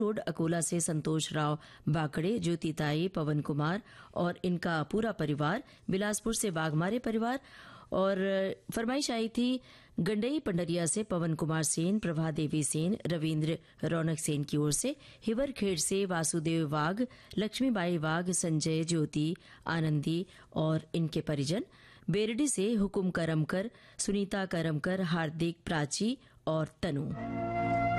Road Akola से संतोष राव बाकड़े, ज्योति ताई, पवन कुमार और इनका पूरा परिवार, बिलासपुर से बागमारे परिवार और फरमाइश आई थी गंडई पंडरिया से पवन कुमार सेन, प्रभा देवी सेन, रविन्द्र रौनक सेन की ओर से, हिवरखेड़ से वासुदेव वाघ, लक्ष्मीबाई वाघ, संजय, ज्योति, आनंदी और इनके परिजन, बेरडी से हुकुम करमकर, सुनीता करमकर, हार्दिक, प्राची और तनु।